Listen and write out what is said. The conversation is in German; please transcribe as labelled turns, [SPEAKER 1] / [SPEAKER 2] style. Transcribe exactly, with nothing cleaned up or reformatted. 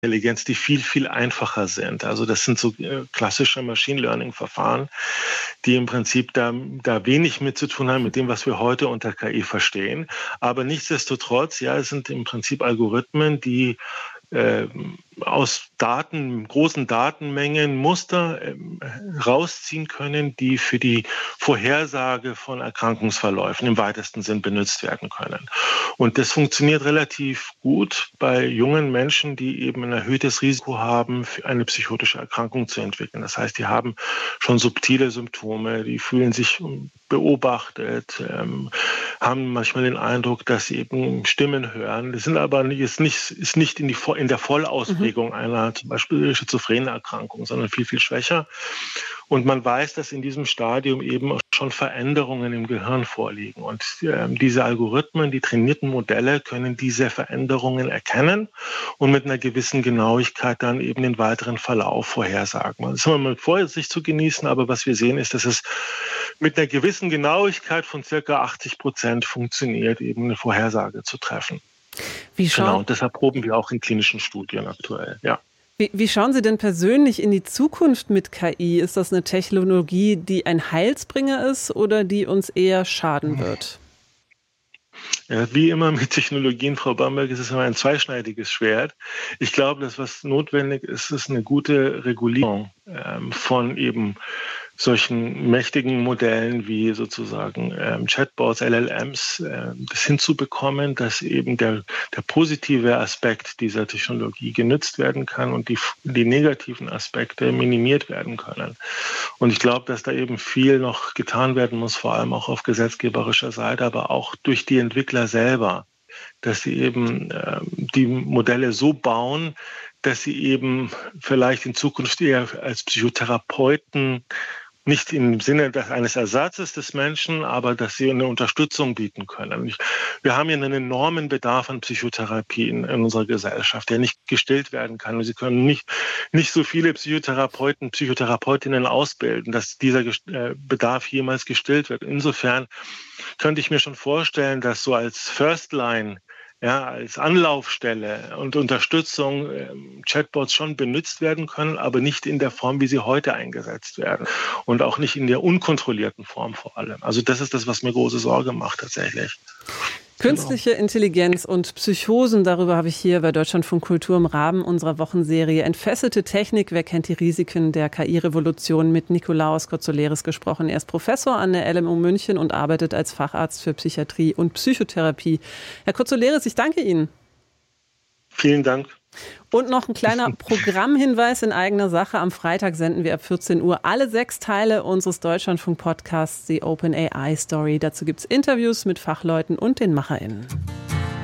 [SPEAKER 1] Intelligenz, die viel, viel einfacher sind. Also das sind so äh, klassische Machine Learning-Verfahren, die im Prinzip da, da wenig mit zu tun haben mit dem, was wir heute unter K I verstehen. Aber nichtsdestotrotz, ja, es sind im Prinzip Algorithmen, die äh, aus Daten, großen Datenmengen Muster äh, rausziehen können, die für die Vorhersage von Erkrankungsverläufen im weitesten Sinn benutzt werden können. Und das funktioniert relativ gut bei jungen Menschen, die eben ein erhöhtes Risiko haben, für eine psychotische Erkrankung zu entwickeln. Das heißt, die haben schon subtile Symptome, die fühlen sich beobachtet, ähm, haben manchmal den Eindruck, dass sie eben Stimmen hören. Das sind aber nicht, ist nicht, ist nicht in, die, in der Vollausprägung mhm. einer zum Beispiel schizophrenen Erkrankung, sondern viel, viel schwächer. Und man weiß, dass in diesem Stadium eben schon Veränderungen im Gehirn vorliegen. Und äh, diese Algorithmen, die trainierten Modelle, können diese Veränderungen erkennen und mit einer gewissen Genauigkeit dann eben den weiteren Verlauf vorhersagen. Das ist immer mit Vorsicht zu genießen, aber was wir sehen, ist, dass es mit einer gewissen Genauigkeit von circa achtzig Prozent funktioniert, eben eine Vorhersage zu treffen.
[SPEAKER 2] Wie schauen,
[SPEAKER 1] genau, und das erproben wir auch in klinischen Studien aktuell, ja.
[SPEAKER 2] Wie, wie schauen Sie denn persönlich in die Zukunft mit K I? Ist das eine Technologie, die ein Heilsbringer ist oder die uns eher schaden wird?
[SPEAKER 1] Ja, wie immer mit Technologien, Frau Bamberg, ist es immer ein zweischneidiges Schwert. Ich glaube, dass was notwendig ist, ist eine gute Regulierung ähm, von eben solchen mächtigen Modellen wie sozusagen ähm, Chatbots, L L Ms, äh, das hinzubekommen, dass eben der, der positive Aspekt dieser Technologie genutzt werden kann und die, die negativen Aspekte minimiert werden können. Und ich glaube, dass da eben viel noch getan werden muss, vor allem auch auf gesetzgeberischer Seite, aber auch durch die Entwickler selber, dass sie eben äh, die Modelle so bauen, dass sie eben vielleicht in Zukunft eher als Psychotherapeuten nicht im Sinne eines Ersatzes des Menschen, aber dass sie eine Unterstützung bieten können. Wir haben ja einen enormen Bedarf an Psychotherapie in, in unserer Gesellschaft, der nicht gestillt werden kann. Sie können nicht, nicht so viele Psychotherapeuten, Psychotherapeutinnen ausbilden, dass dieser Bedarf jemals gestillt wird. Insofern könnte ich mir schon vorstellen, dass so als First Line, ja, als Anlaufstelle und Unterstützung äh, Chatbots schon benutzt werden können, aber nicht in der Form, wie sie heute eingesetzt werden und auch nicht in der unkontrollierten Form vor allem. Also das ist das, was mir große Sorge macht tatsächlich.
[SPEAKER 2] Künstliche Intelligenz und Psychosen, darüber habe ich hier bei Deutschlandfunk Kultur im Rahmen unserer Wochenserie Entfesselte Technik, wer kennt die Risiken der K I-Revolution mit Nikolaos Kotsouleris gesprochen. Er ist Professor an der L M U München und arbeitet als Facharzt für Psychiatrie und Psychotherapie. Herr Kotsouleris, ich danke Ihnen.
[SPEAKER 1] Vielen Dank.
[SPEAKER 2] Und noch ein kleiner Programmhinweis in eigener Sache. Am Freitag senden wir ab vierzehn Uhr alle sechs Teile unseres Deutschlandfunk-Podcasts, die OpenAI Story. Dazu gibt es Interviews mit Fachleuten und den MacherInnen.